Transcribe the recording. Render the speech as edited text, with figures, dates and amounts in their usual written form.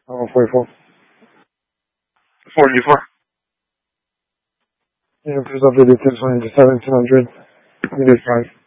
44. 44. Yeah, please update it to 1700. We did 5.